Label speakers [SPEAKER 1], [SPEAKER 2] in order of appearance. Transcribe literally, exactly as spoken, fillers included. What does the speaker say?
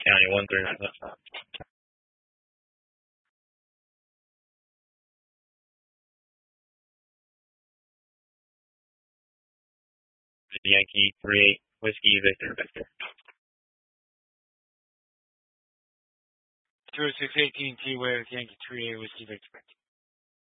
[SPEAKER 1] County, one three nine. Yankee three eight Whiskey Victor Victor.
[SPEAKER 2] Two six eighteen T Wave Yankee three eight Whiskey Victor Victor.